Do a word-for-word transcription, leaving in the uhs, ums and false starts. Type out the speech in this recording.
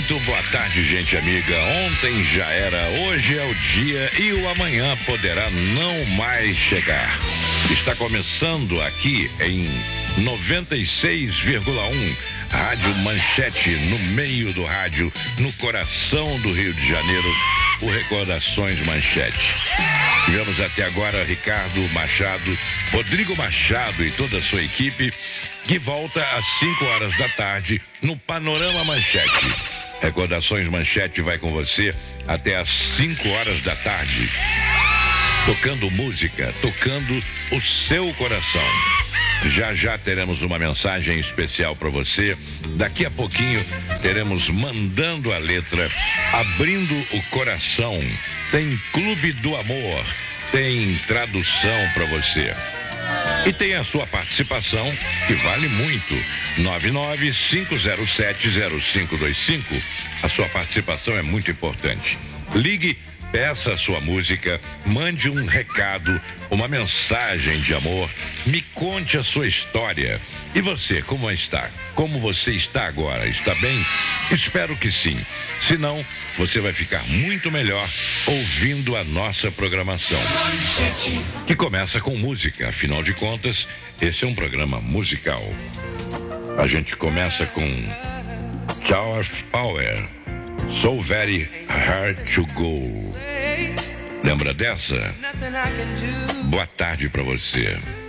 Muito boa tarde, gente amiga. Ontem já era, hoje é o dia e o amanhã poderá não mais chegar. Está começando aqui em noventa e seis vírgula um, Rádio Manchete, no meio do rádio, no coração do Rio de Janeiro, o Recordações Manchete. Tivemos até agora Ricardo Machado, Rodrigo Machado e toda a sua equipe, que volta às cinco horas da tarde no Panorama Manchete. Recordações Manchete vai com você até às cinco horas da tarde. Tocando música, tocando o seu coração. Já já teremos uma mensagem especial para você. Daqui a pouquinho teremos Mandando a Letra, Abrindo o Coração. Tem Clube do Amor, tem tradução para você. E tem a sua participação, que vale muito. nove nove cinco zero sete zero cinco dois cinco. A sua participação é muito importante. Ligue, peça a sua música, mande um recado, uma mensagem de amor, me conte a sua história. E você, como está? Como você está agora? Está bem? Espero que sim. Se não, você vai ficar muito melhor ouvindo a nossa programação, que começa com música. Afinal de contas, esse é um programa musical. A gente começa com Tower of Power, So Very Hard to Go. Lembra dessa? Boa tarde pra você.